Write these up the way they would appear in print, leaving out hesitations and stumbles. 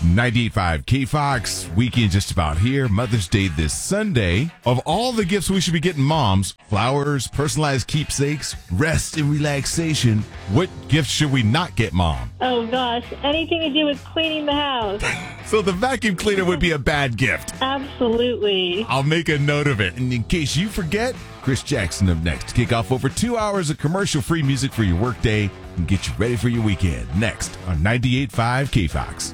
98.5 K-Fox, weekend just about here. Mother's Day this Sunday. Of all the gifts we should be getting moms, flowers, personalized keepsakes, rest and relaxation, what gift should we not get mom? Oh, gosh. Anything to do with cleaning the house. So the vacuum cleaner would be a bad gift. Absolutely. I'll make a note of it. And in case you forget, Chris Jackson up next to kick off over 2 hours of commercial-free music for your workday and get you ready for your weekend. Next on 98.5 K-Fox.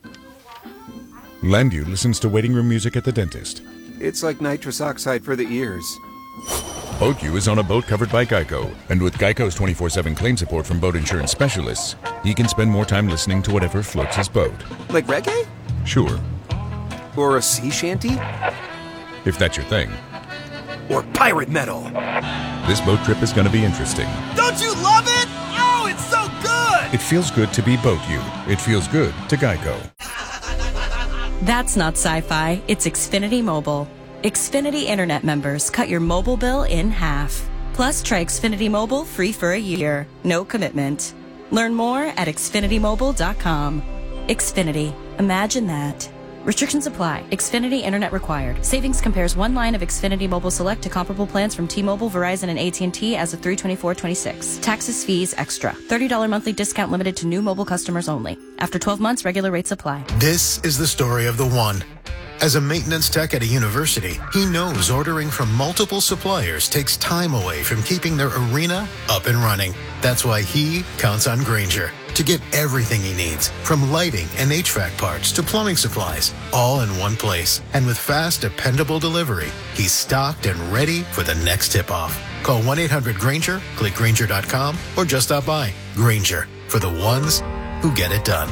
Landu listens to waiting room music at the dentist. It's like nitrous oxide for the ears. BoatU is on a boat covered by Geico, and with Geico's 24/7 claim support from boat insurance specialists, he can spend more time listening to whatever floats his boat. Like reggae? Sure, Or a sea shanty? if that's your thing. Or pirate metal? This boat trip is going to be interesting. Don't you love it? Oh, it's so good! It feels good to be BoatU. It feels good to Geico. That's not sci-fi, it's Xfinity Mobile. Xfinity Internet members cut your mobile bill in half. Plus, try Xfinity Mobile free for a year. No commitment. Learn more at xfinitymobile.com. Xfinity. Imagine that. Restrictions apply. Xfinity Internet required. Savings compares one line of Xfinity Mobile Select to comparable plans from T-Mobile, Verizon, and AT&T as of 3/24/26. Taxes, fees, extra. $30 monthly discount limited to new mobile customers only. After 12 months, regular rates apply. This is the story of the one. As a maintenance tech at a university, he knows ordering from multiple suppliers takes time away from keeping their arena up and running. That's why he counts on Grainger to get everything he needs, from lighting and HVAC parts to plumbing supplies, all in one place. And with fast, dependable delivery, he's stocked and ready for the next tip-off. Call 1-800-GRAINGER, click Grainger.com, or just stop by. Grainger, for the ones who get it done.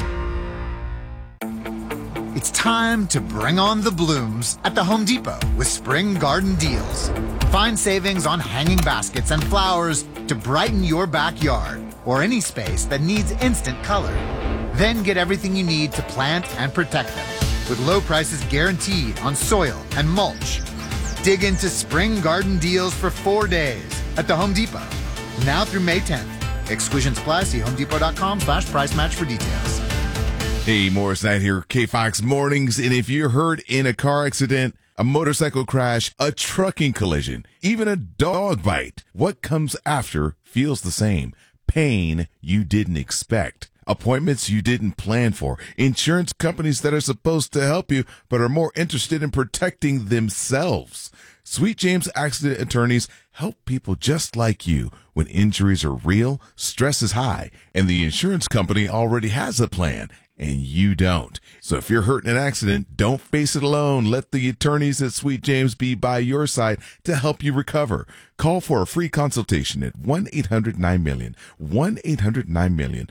It's time to bring on the blooms at the Home Depot with Spring Garden Deals. Find savings on hanging baskets and flowers to brighten your backyard or any space that needs instant color. Then get everything you need to plant and protect them with low prices guaranteed on soil and mulch. Dig into Spring Garden Deals for 4 days at the Home Depot. Now through May 10th. Exclusions apply. See homedepot.com/price match for details. Hey, Morris Knight here, K-Fox Mornings. And if you're hurt in a car accident, a motorcycle crash, a trucking collision, even a dog bite, what comes after feels the same. Pain you didn't expect. Appointments you didn't plan for. Insurance companies that are supposed to help you but are more interested in protecting themselves. Sweet James Accident Attorneys help people just like you when injuries are real, stress is high, and the insurance company already has a plan. And you don't. So if you're hurt in an accident, don't face it alone. Let the attorneys at Sweet James be by your side to help you recover. Call for a free consultation at 1-800-9-MILLION, 1-800-9-MILLION,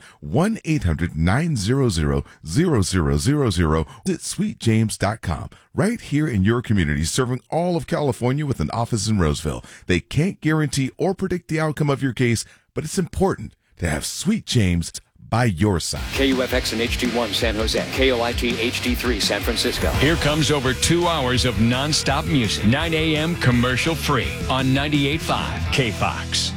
1-800-900-0000 at sweetjames.com. Right here in your community, serving all of California with an office in Roseville. They can't guarantee or predict the outcome of your case, but it's important to have Sweet James by your side. KUFX and HD1 San Jose, KOIT HD3 San Francisco. Here comes over 2 hours of nonstop music. 9 a.m. commercial free on 98.5 K-Fox.